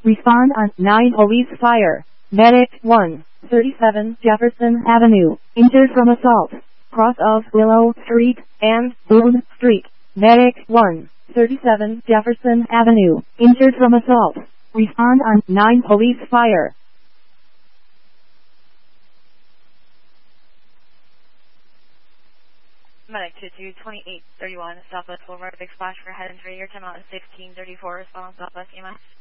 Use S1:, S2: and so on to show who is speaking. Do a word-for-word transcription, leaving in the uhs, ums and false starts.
S1: Respond on nine Police Fire. Medic one, thirty-seven Jefferson Avenue, injured from assault. Cross of Willow Street and Boone Street. Medic one, thirty-seven Jefferson Avenue, injured from assault. Respond on nine Police Fire.
S2: Medic two two twenty-eight thirty-one, Southwest Boulevard, Big Splash for head injury. Your time out is sixteen thirty-four. Response Southwest E M S.